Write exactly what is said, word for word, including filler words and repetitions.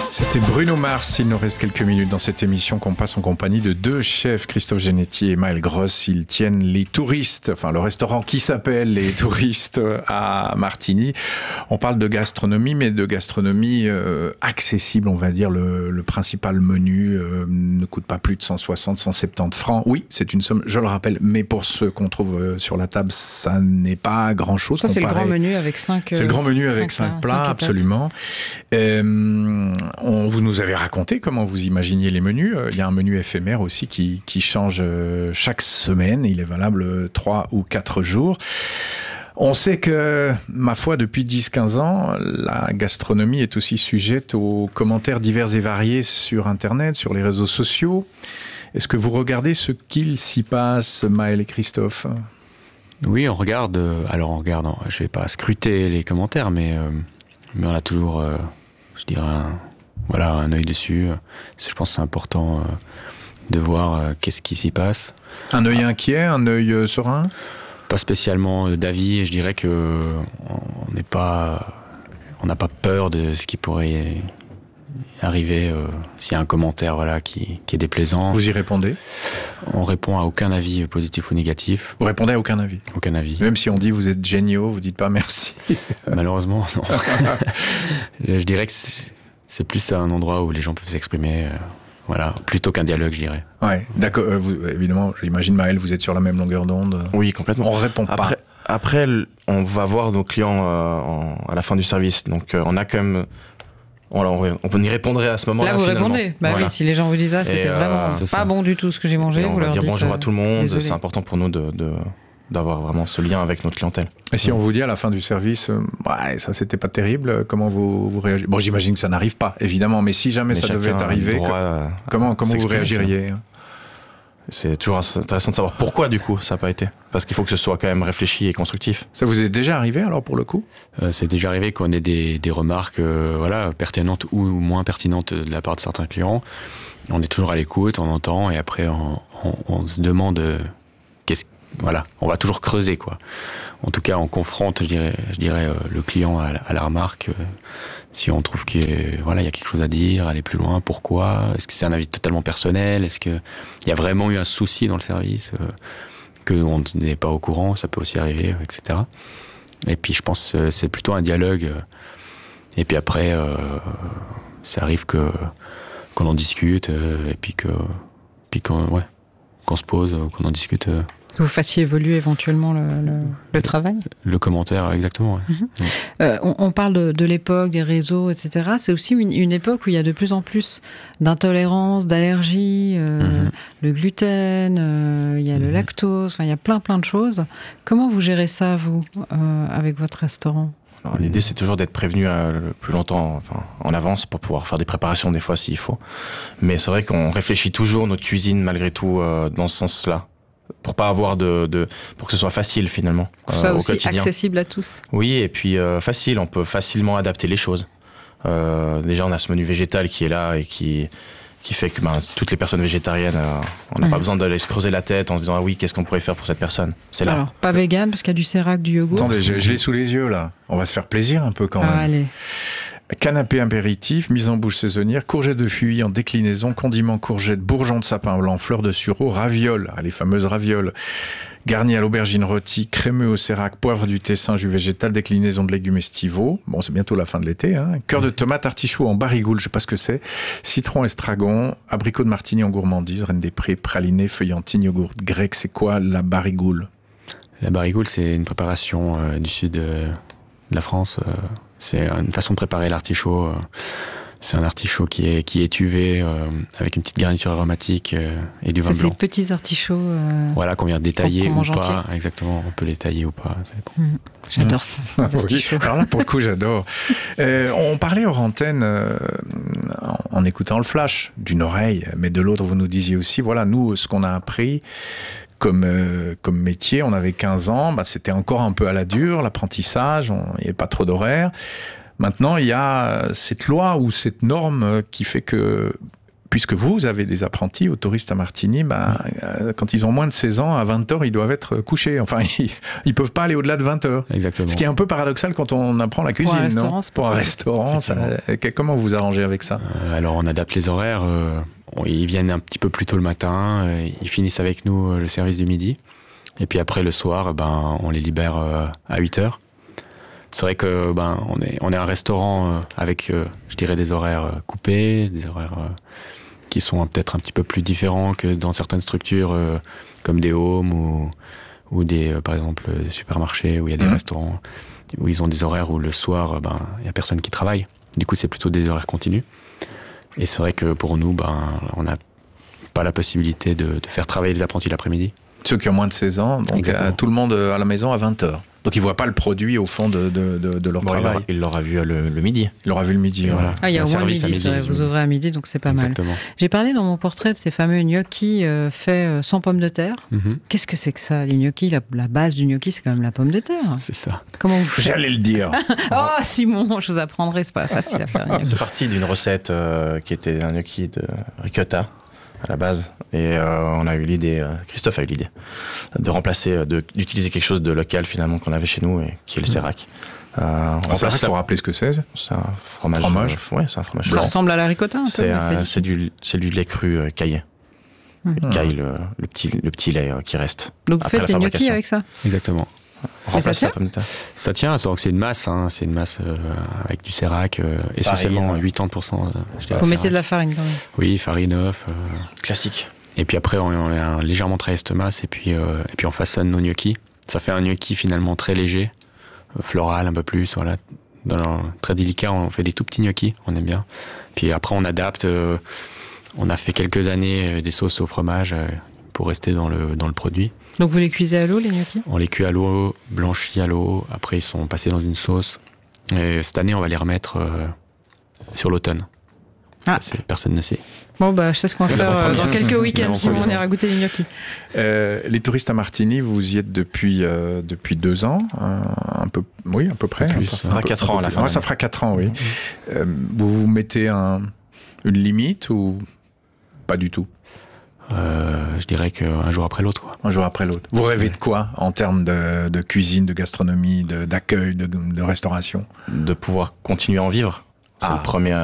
C'était Bruno Mars. Il nous reste quelques minutes dans cette émission qu'on passe en compagnie de deux chefs, Christophe Genetti et Maël Gross. Ils tiennent les touristes, enfin le restaurant qui s'appelle les touristes à Martigny. On parle de gastronomie, mais de gastronomie euh, accessible, on va dire. Le, le principal menu euh, ne coûte pas plus de cent soixante, cent soixante-dix francs. Oui, c'est une somme, je le rappelle, mais pour ceux qu'on trouve euh, sur la table, ça n'est pas grand-chose. Ça, c'est comparé... le grand menu avec cinq C'est le grand menu avec cinq plats, plats absolument. Euh, on, vous nous avez raconté comment vous imaginiez les menus. Il y a un menu éphémère aussi qui, qui change chaque semaine. Il est valable trois ou quatre jours. On sait que, ma foi, depuis dix à quinze ans, la gastronomie est aussi sujette aux commentaires divers et variés sur Internet, sur les réseaux sociaux. Est-ce que vous regardez ce qu'il s'y passe, Maël et Christophe ? Oui, on regarde. Alors, on regarde. Je vais pas scruter les commentaires, mais, mais on a toujours, je dirais, un, voilà, un œil dessus. Je pense que c'est important de voir qu'est-ce qui s'y passe. Un œil inquiet, un œil serein ? Pas spécialement d'avis. Je dirais que on n'est pas, on n'a pas peur de ce qui pourrait arriver euh, s'il y a un commentaire, voilà, qui, qui est déplaisant. Vous y répondez ? On répond à aucun avis positif ou négatif. Vous répondez à aucun avis ? Aucun avis. Même si on dit vous êtes géniaux, vous dites pas merci. Malheureusement, non. Je dirais que c'est, c'est plus un endroit où les gens peuvent s'exprimer. Euh, Voilà, plutôt qu'un dialogue, je dirais. Ouais, d'accord. Euh, vous, évidemment, j'imagine, Maël, vous êtes sur la même longueur d'onde. Oui, complètement. On répond pas. Après, après on va voir nos clients euh, en, à la fin du service. Donc, euh, on a quand même... On, on, on y répondrait à ce moment-là. Là, vous finalement. répondez. Bah voilà. Oui, si les gens vous disent ça, c'était euh, vraiment pas ça. Bon du tout ce que j'ai mangé. Et on vous va leur dire dites, bonjour à tout le monde. désolé. C'est important pour nous de... de d'avoir vraiment ce lien avec notre clientèle. Et si on vous dit à la fin du service, euh, ouais, ça c'était pas terrible, comment vous, vous réagissez ? Bon, j'imagine que ça n'arrive pas, évidemment, mais si jamais mais ça devait arriver, que, comment, comment vous réagiriez ? C'est toujours intéressant de savoir pourquoi, du coup, ça n'a pas été. Parce qu'il faut que ce soit quand même réfléchi et constructif. Ça vous est déjà arrivé, alors, pour le coup ? euh, C'est déjà arrivé qu'on ait des, des remarques euh, voilà, pertinentes ou moins pertinentes de la part de certains clients. On est toujours à l'écoute, on entend, et après, on, on, on se demande euh, qu'est-ce Voilà, on va toujours creuser, quoi. En tout cas, on confronte, je dirais, je dirais euh, le client à la, à la remarque. Euh, si on trouve que voilà, il y a quelque chose à dire, aller plus loin, pourquoi ? Est-ce que c'est un avis totalement personnel ? Est-ce que il y a vraiment eu un souci dans le service euh, que on n'est pas au courant ? Ça peut aussi arriver, et cetera. Et puis, je pense que c'est plutôt un dialogue. Euh, et puis après, euh, ça arrive que qu'on en discute, euh, et puis que, puis qu'on, ouais, qu'on se pose, qu'on en discute. Euh, Que vous fassiez évoluer éventuellement le, le, le travail ? Le commentaire, exactement. Ouais. Mm-hmm. Mmh. Euh, on, on parle de, de l'époque, des réseaux, et cetera. C'est aussi une, une époque où il y a de plus en plus d'intolérance, d'allergies, euh, mmh. le gluten, euh, il y a mmh. le lactose, enfin, il y a plein plein de choses. Comment vous gérez ça, vous, euh, avec votre restaurant ? Alors, l'idée, c'est toujours d'être prévenu euh, le plus longtemps, enfin, en avance, pour pouvoir faire des préparations des fois s'il faut. Mais c'est vrai qu'on réfléchit toujours notre cuisine malgré tout euh, dans ce sens-là. Pour pas avoir de, de, pour que ce soit facile finalement. Pour que ce soit euh, aussi quotidien. accessible à tous. Oui, et puis euh, facile, on peut facilement adapter les choses. Euh, déjà, on a ce menu végétal qui est là et qui, qui fait que ben, toutes les personnes végétariennes, euh, on n'a mmh. pas besoin d'aller se creuser la tête en se disant ah oui, qu'est-ce qu'on pourrait faire pour cette personne ? C'est là. Alors, pas vegan parce qu'il y a du sérac, du yogourt. Attendez, je, je l'ai sous les yeux là. On va se faire plaisir un peu quand ah, même. Allez. Canapé apéritif, mise en bouche saisonnière, courgettes de Fuy en déclinaison, condiments courgettes, bourgeons de sapin blanc, fleurs de sureau, ravioles, les fameuses ravioles, garnies à l'aubergine rôtie, crémeux au sérac, poivre du Tessin, jus végétal, déclinaison de légumes estivaux. Bon, c'est bientôt la fin de l'été, hein. Cœur de tomate, artichaut en barigoule, je sais pas ce que c'est, citron estragon, abricot de Martigny en gourmandise, reine des prés, praliné, feuillantine, yogourt grec. C'est quoi la barigoule ? La barigoule, c'est une préparation euh, du sud euh, de la France. Euh... C'est une façon de préparer l'artichaut. C'est un artichaut qui est, qui est étuvé euh, avec une petite garniture aromatique euh, et du vin c'est blanc. C'est ces petits artichauts. Euh, voilà, qu'on vient détailler ou pas. Entier. Exactement, on peut les tailler ou pas. Ça dépend. Mmh. J'adore ça. Ah, oui. Alors là, pour le coup, j'adore. Euh, on parlait hors antenne, euh, en, en écoutant le flash, d'une oreille, mais de l'autre, vous nous disiez aussi, voilà, nous, ce qu'on a appris. Comme, euh, comme métier, on avait quinze ans, bah, c'était encore un peu à la dure, l'apprentissage, il n'y avait pas trop d'horaire. Maintenant, il y a cette loi ou cette norme qui fait que puisque vous avez des apprentis au Touriste à Martigny, bah, euh, quand ils ont moins de seize ans, à vingt heures, ils doivent être couchés. Enfin, ils ne peuvent pas aller au-delà de vingt heures. Exactement. Ce qui est un peu paradoxal quand on apprend la cuisine, Pour un restaurant, non c'est Pour pas un possible. restaurant, ça, comment vous vous arrangez avec ça? euh, Alors, on adapte les horaires. Euh, on, ils viennent un petit peu plus tôt le matin. Euh, ils finissent avec nous euh, le service du midi. Et puis après, le soir, ben, on les libère euh, à huit heures. C'est vrai que ben, on est, on est un restaurant euh, avec, euh, je dirais, des horaires euh, coupés, des horaires... Euh, qui sont peut-être un petit peu plus différents que dans certaines structures euh, comme des homes ou, ou des, euh, par exemple, des supermarchés où il y a des mmh. restaurants où ils ont des horaires où le soir, ben, il n'y a personne qui travaille. Du coup, c'est plutôt des horaires continus. Et c'est vrai que pour nous, ben, on n'a pas la possibilité de, de faire travailler les apprentis l'après-midi. Ceux qui ont moins de seize ans, donc à, tout le monde à la maison à vingt heures. Donc ils ne voient pas le produit au fond de, de, de, de leur bon, travail. Il l'aura vu le, le midi. Il l'aura vu le midi, voilà. Ah, il y a au moins le midi, midi vrai, vous ouvrez à midi, donc c'est pas Exactement. mal. J'ai parlé dans mon portrait de ces fameux gnocchis euh, faits sans pommes de terre. Mm-hmm. Qu'est-ce que c'est que ça, les gnocchis? la, la base du gnocchi, c'est quand même la pomme de terre. C'est ça. Comment vous faites? J'allais le dire. Oh, Simon, je vous apprendrai, c'est pas facile à faire. C'est parti d'une recette euh, qui était un gnocchi de ricotta à la base. Et euh, on a eu l'idée, euh, Christophe a eu l'idée, de remplacer, de, d'utiliser quelque chose de local finalement qu'on avait chez nous, et qui est le sérac. Euh, on ça, il faut rappeler ce que c'est. C'est un fromage. fromage. Euh, ouais, c'est un fromage. Ça blanc. ressemble à la ricotta un peu. C'est, euh, c'est, du, c'est du lait cru euh, caillé. Mmh. Caille le, le, petit, le petit lait euh, qui reste. Donc vous faites des gnocchis avec ça? Exactement. Et ça tient? Ça tient, donc c'est une masse, hein, c'est une masse euh, avec du sérac, euh, essentiellement farine, quatre-vingts pour cent. Euh, vous mettez de la farine quand même? Oui, farine, œuf. Euh, Classique. Et puis après, on, on a légèrement travaillé cette masse et puis, euh, et puis on façonne nos gnocchis. Ça fait un gnocchi finalement très léger, euh, floral un peu plus, voilà. Dans le, très délicat, on fait des tout petits gnocchis, on aime bien. Puis après, on adapte. Euh, on a fait quelques années euh, des sauces au fromage euh, pour rester dans le, dans le produit. Donc vous les cuisez à l'eau, les gnocchis? On les cuit à l'eau, blanchis à l'eau. Après, ils sont passés dans une sauce. Et cette année, on va les remettre euh, sur l'automne. Ah. Ça, personne ne sait. Bon, bah, je sais ce qu'on va faire euh, dans quelques week-ends, si on ira goûter les gnocchis. Euh, les touristes à Martigny, vous y êtes depuis, euh, depuis deux ans, euh, un peu, oui, à peu près. Plus, ça fera quatre ans à la fin. Ouais, ça fera quatre ans, oui. Mm-hmm. Euh, vous vous mettez un, une limite ou pas du tout? Euh, je dirais qu'un jour après l'autre. Quoi. Un jour après l'autre. Vous rêvez de quoi en termes de, de cuisine, de gastronomie, de, d'accueil, de, de restauration? De pouvoir continuer à en vivre. C'est ah. le premier,